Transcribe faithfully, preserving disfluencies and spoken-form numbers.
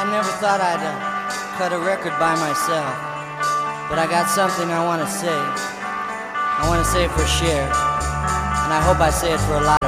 never thought I'd uh, cut a record by myself, but I got something I want to say. I want to say it for Cher, and I hope I say it for a lot.